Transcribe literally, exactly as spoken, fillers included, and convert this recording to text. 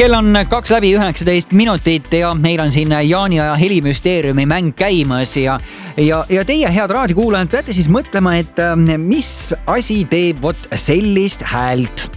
kell on kaks läbi üheksateist minutit ja meil on siin Jaani ja Helimüsteeriumi mäng käimas ja, ja, ja teie, head raadiokuulajad, peate siis mõtlema, et mis asi teeb vot sellist häält.